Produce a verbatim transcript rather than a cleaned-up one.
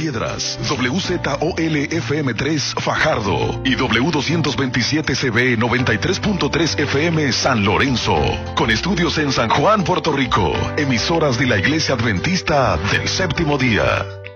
Piedras, W Z O L F M tres Fajardo y W doscientos veintisiete C B noventa y tres punto tres F M San Lorenzo. Con estudios en San Juan, Puerto Rico. Emisoras de la Iglesia Adventista del Séptimo Día.